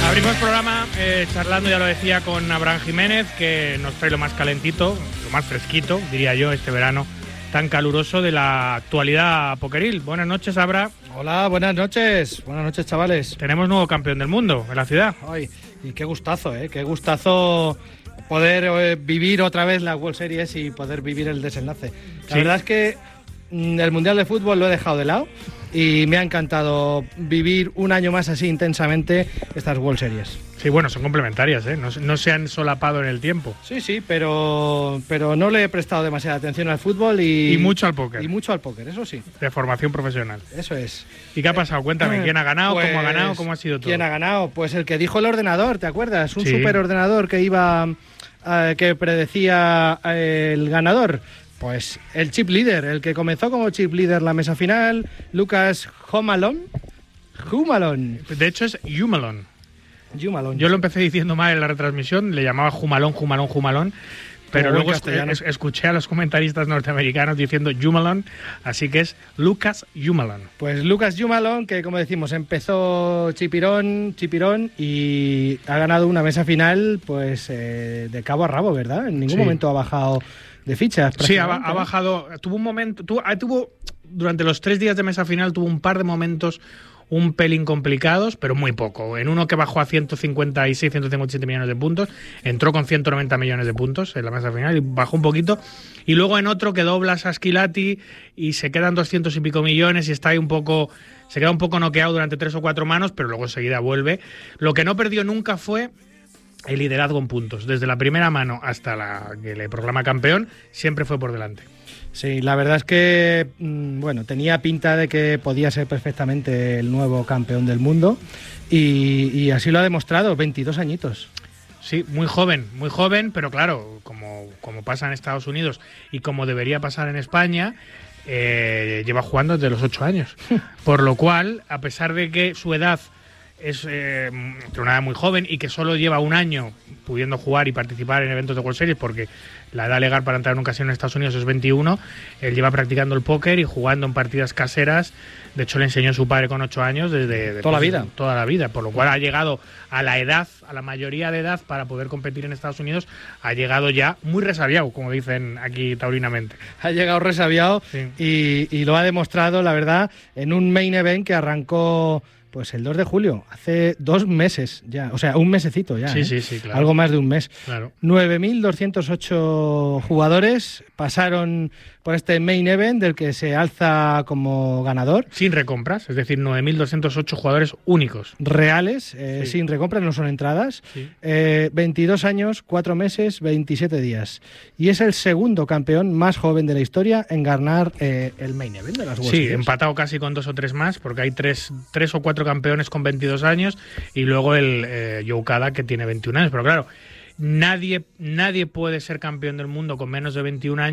Abrimos programa charlando, ya lo decía, con Abraham Jiménez, que nos trae lo más calentito, lo más fresquito, diría yo, este verano tan caluroso de la actualidad pokeril. Buenas noches, Abra. Hola, buenas noches, chavales. Tenemos nuevo campeón del mundo en la ciudad. Ay, y qué gustazo, qué gustazo poder vivir otra vez la World Series y poder vivir el desenlace. La verdad es que el Mundial de Fútbol lo he dejado de lado y me ha encantado vivir un año más así intensamente estas World Series. Sí, bueno, son complementarias, no se han solapado en el tiempo. Sí, pero no le he prestado demasiada atención al fútbol y mucho al póker. Y mucho al póker, eso sí. De formación profesional. Eso es. ¿Y qué ha pasado? Cuéntame, ¿quién ha ganado? Pues, ¿Cómo ha ganado? ¿Cómo ha sido todo? ¿Quién ha ganado? Pues el que dijo el ordenador, ¿te acuerdas? Un sí. superordenador que iba que predecía el ganador. Pues el chip leader, el que comenzó como chip leader la mesa final, Lucas Humalon. De hecho es Humalon. Jumalon. Yo lo empecé diciendo mal en la retransmisión, le llamaba Jumalón, pero luego escuché a los comentaristas norteamericanos diciendo Jumalon, así que es Lucas Humalon. Pues Lucas Humalon, que como decimos, empezó chipirón y ha ganado una mesa final pues de cabo a rabo, ¿verdad? En ningún momento ha bajado de fichas. Sí, ha bajado, tuvo un momento, durante los 3 días de mesa final tuvo un par de momentos un pelín complicados, pero muy poco. En uno que bajó a 157 millones de puntos, entró con 190 millones de puntos en la mesa final y bajó un poquito. Y luego en otro que dobla Sasquilati y se quedan 200 y pico millones y está ahí se queda un poco noqueado durante 3 o 4 manos, pero luego enseguida vuelve. Lo que no perdió nunca fue el liderazgo en puntos. Desde la primera mano hasta la que le proclama campeón, siempre fue por delante. Sí, la verdad es que tenía pinta de que podía ser perfectamente el nuevo campeón del mundo y así lo ha demostrado, 22 añitos. Sí, muy joven, pero claro, como pasa en Estados Unidos y como debería pasar en España, lleva jugando desde los 8 años. Por lo cual, a pesar de que su edad es una edad muy joven y que solo lleva un año pudiendo jugar y participar en eventos de World Series, porque la edad legal para entrar en un casino en Estados Unidos es 21, él lleva practicando el póker y jugando en partidas caseras. De hecho, le enseñó a su padre con 8 años desde toda la vida, por lo cual ha llegado a la mayoría de edad para poder competir en Estados Unidos, ha llegado ya muy resabiado, como dicen aquí taurinamente. Ha llegado resabiado, sí. y lo ha demostrado, la verdad, en un main event que arrancó pues el 2 de julio, hace 2 meses ya, o sea, un mesecito ya. Sí, claro. Algo más de un mes. Claro. 9.208 jugadores pasaron por este main event del que se alza como ganador. Sin recompras, es decir, 9.208 jugadores únicos. Reales, sin recompras, no son entradas. Sí. 22 años, 4 meses, 27 días. Y es el segundo campeón más joven de la historia en ganar el main event de las World Series. Sí, empatado casi con 2 o 3 más, porque hay 3 o 4 campeones con 22 años y luego el Joe Cada, que tiene 21 años. Pero claro, nadie puede ser campeón del mundo con menos de 21 años.